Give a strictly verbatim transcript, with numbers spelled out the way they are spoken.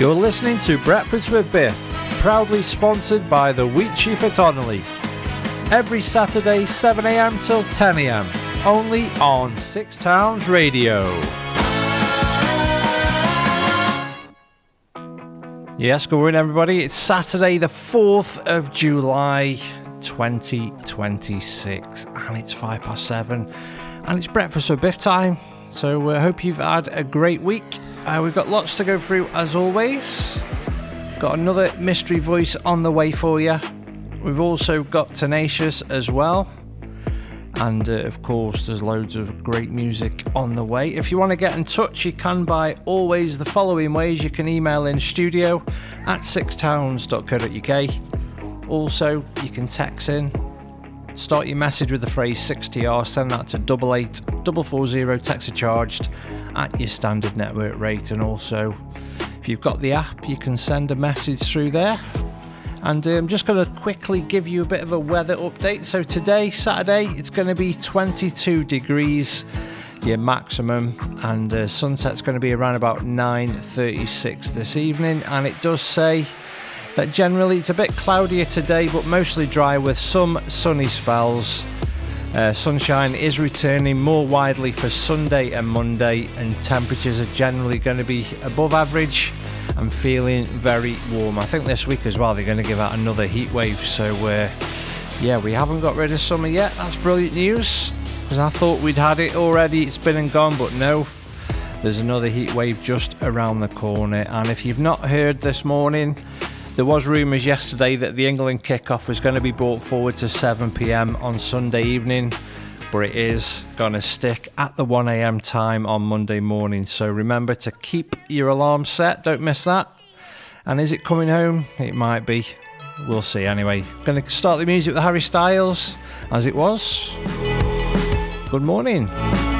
You're listening to Breakfast with Biff, proudly sponsored by the Wheat Chief at Onley. Every Saturday, seven a.m. till ten a.m. Only on Six Towns Radio. Yes, good morning everybody. It's Saturday the fourth of July twenty twenty-six and it's five past seven and it's Breakfast with Biff time. So I uh, hope you've had a great week. Uh, we've got lots to go through as always. Got another mystery voice on the way for you. We've also got Tenacious as well. And uh, of course there's loads of great music on the way. If you want to get in touch, you can by always the following ways. You can email in studio at six towns dot co dot uk. Also you can text in, start your message with the phrase six T R, send that to double eight double four zero, text charged at your standard network rate. And also if you've got the app, you can send a message through there. And uh, I'm just going to quickly give you a bit of a weather update. So today, Saturday, it's going to be twenty-two degrees, your maximum, and uh, sunset's going to be around about nine thirty-six this evening. And it does say that generally it's a bit cloudier today, but mostly dry with some sunny spells. Uh, sunshine is returning more widely for Sunday and Monday, and temperatures are generally going to be above average. I'm feeling very warm. I think this week as well they're going to give out another heat wave. So uh, yeah, we haven't got rid of summer yet. That's brilliant news, because I thought we'd had it already. It's been and gone, but no, there's another heat wave just around the corner. And if you've not heard this morning, there was rumours yesterday that the England kickoff was going to be brought forward to seven p.m. on Sunday evening, but it is going to stick at the one a.m. time on Monday morning. So remember to keep your alarm set, don't miss that. And is it coming home? It might be. We'll see anyway. Going to start the music with Harry Styles, as it was. Good morning.